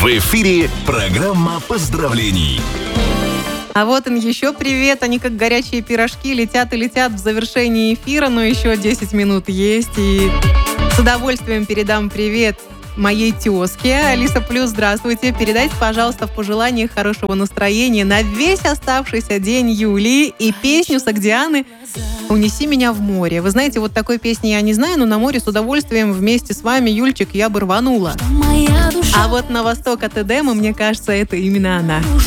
В эфире программа поздравлений. А вот он еще привет. Они как горячие пирожки летят и летят в завершении эфира, но еще 10 минут есть. И с удовольствием передам привет моей тезке. Алиса Плюс, здравствуйте. Передайте, пожалуйста, в пожеланиях хорошего настроения на весь оставшийся день Юлии и песню Согдианы «Унеси меня в море». Вы знаете, вот такой песни я не знаю, но на море с удовольствием вместе с вами, Юльчик, я бы рванула. А вот на восток от Эдема, мне кажется, это именно она.